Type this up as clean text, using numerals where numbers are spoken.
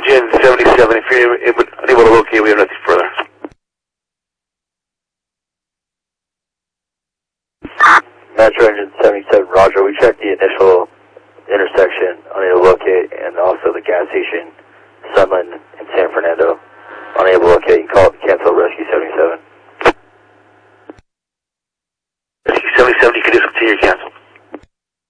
engine 77, if you're unable to locate, we have nothing further. Metro engine 77, roger. We checked the initial intersection, unable to locate, and also the gas station, Sunland in San Fernando, unable to locate. You can call it the